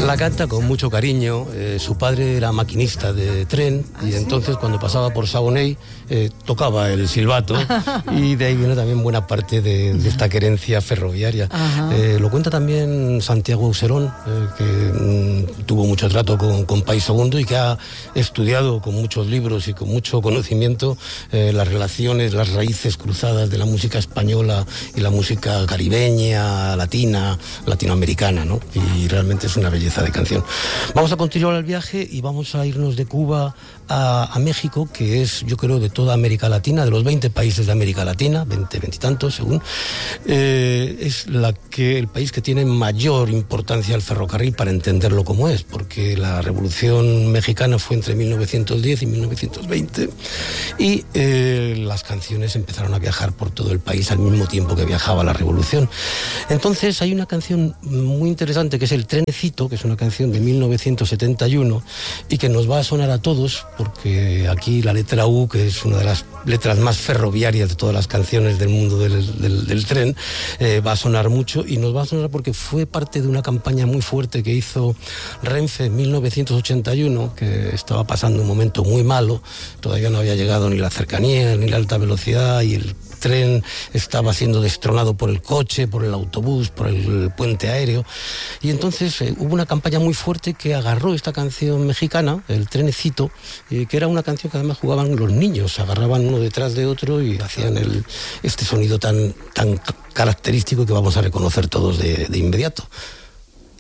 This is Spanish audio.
La canta con mucho cariño. Su padre era maquinista de tren y entonces cuando pasaba por Sagoney tocaba el silbato y de ahí viene también buena parte de esta querencia ferroviaria. Lo cuenta también Santiago Auserón, que tuvo mucho trato con País Segundo y que ha estudiado con muchos libros y con mucho conocimiento las relaciones, las raíces cruzadas de la música española y la música caribeña, latina, latinoamericana, ¿no? Y realmente es una belleza de canción. Vamos a continuar el viaje y vamos a irnos de Cuba a México, que es, yo creo, de toda América Latina, de los 20 países de América Latina, 20 y tantos según, es el país que tiene mayor importancia al ferrocarril para entenderlo como es, porque la Revolución Mexicana fue entre 1910 y 1920 y las canciones empezaron a viajar por todo el país al mismo tiempo que viajaba la Revolución. Entonces hay una canción muy interesante que es El Trenecito, que es una canción de 1971 y que nos va a sonar a todos, porque aquí la letra U, que es una de las letras más ferroviarias de todas las canciones del mundo del tren, va a sonar mucho, y nos va a sonar porque fue parte de una campaña muy fuerte que hizo Renfe en 1981, que estaba pasando un momento muy malo, todavía no había llegado ni la cercanía ni la alta velocidad y el tren estaba siendo destronado por el coche, por el autobús, por el puente aéreo, y entonces hubo una campaña muy fuerte que agarró esta canción mexicana, El Trenecito, que era una canción que además jugaban los niños, se agarraban uno detrás de otro y hacían este sonido tan característico que vamos a reconocer todos de inmediato.